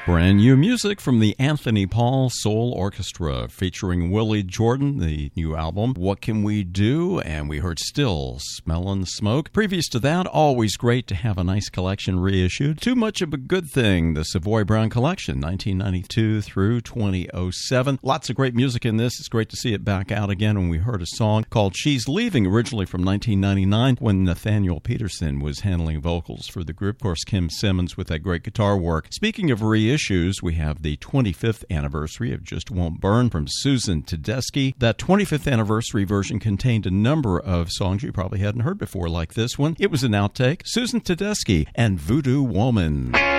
Brand new music from the Anthony Paul Soul Orchestra featuring Willie Jordan, the new album, What Can We Do? And we heard Still Smellin' Smoke. Previous to that, always great to have a nice collection reissued. Too Much of a Good Thing, the Savoy Brown Collection, 1992 through 2007. Lots of great music in this. It's great to see it back out again. And we heard a song called She's Leaving, originally from 1999, when Nathaniel Peterson was handling vocals for the group. Of course, Kim Simmons with that great guitar work. Speaking of reissues, we have the 25th anniversary of Just Won't Burn from Susan Tedeschi. That 25th anniversary version contained a number of songs you probably hadn't heard before, like this one. It was an outtake. Susan Tedeschi and Voodoo Woman.